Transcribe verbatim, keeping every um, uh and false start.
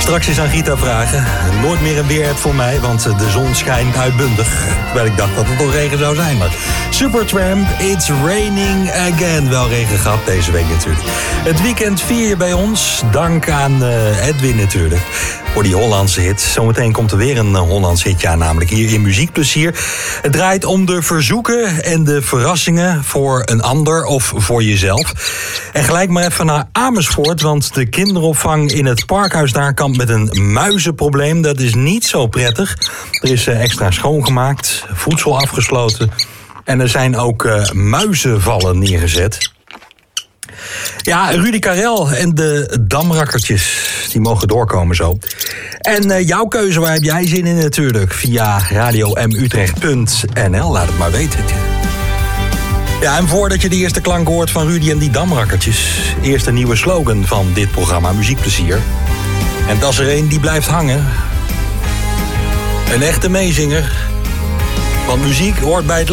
Straks eens aan Gita vragen. Nooit meer een weerapp voor mij, want de zon schijnt uitbundig. Terwijl ik dacht dat het al regen zou zijn. Maar Supertramp, It's Raining Again. Wel regen gehad deze week natuurlijk. Het weekend vier je bij ons. Dank aan uh, Edwin natuurlijk. Voor die Hollandse hit. Zometeen komt er weer een uh, Hollands hitje aan, namelijk hier in Muziekplezier. Het draait om de verzoeken en de verrassingen voor een ander of voor jezelf. En gelijk maar even naar Amersfoort, want de kinderopvang in het parkhuis daar kampt met een muizenprobleem. Dat is niet zo prettig. Er is uh, extra schoongemaakt, voedsel afgesloten en er zijn ook uh, muizenvallen neergezet. Ja, Rudy Karel en de Damrakkertjes, die mogen doorkomen zo. En uh, jouw keuze, waar heb jij zin in natuurlijk? Via radio m utrecht punt n l, laat het maar weten. Ja, en voordat je de eerste klank hoort van Rudy en die Damrakkertjes, eerst een nieuwe slogan van dit programma Muziekplezier. En dat is er een die blijft hangen. Een echte meezinger. Want muziek hoort bij het leven.